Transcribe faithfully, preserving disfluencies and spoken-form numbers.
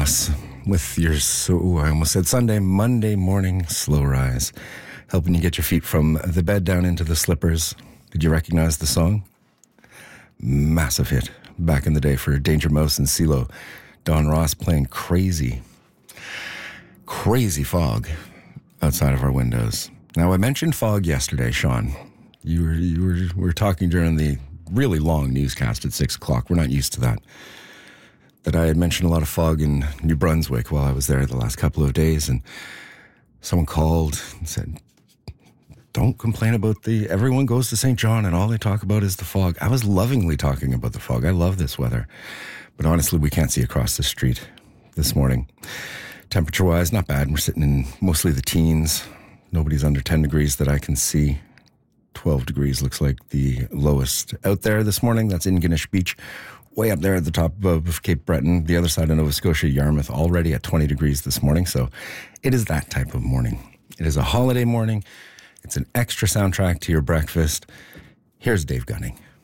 Ross with your, so ooh, I almost said Sunday, Monday morning slow rise, helping you get your feet from the bed down into the slippers. Did you recognize the song? Massive hit back in the day for Danger Mouse and CeeLo. Don Ross playing Crazy. Crazy fog outside of our windows. Now, I mentioned fog yesterday, Sean. You were, you were, we were talking during the really long newscast at six o'clock. We're not used to that. That I had mentioned a lot of fog in New Brunswick while I was there the last couple of days, and someone called and said, don't complain about the, everyone goes to Saint John and all they talk about is the fog. I was lovingly talking about the fog. I love this weather. But honestly, we can't see across the street this morning. Temperature-wise, not bad. We're sitting in mostly the teens. Nobody's under ten degrees that I can see. twelve degrees looks like the lowest out there this morning. That's in Ganesh Beach, way up there at the top of Cape Breton. The other side of Nova Scotia, Yarmouth, already at twenty degrees this morning. So it is that type of morning. It is a holiday morning. It's an extra soundtrack to your breakfast. Here's Dave Gunning.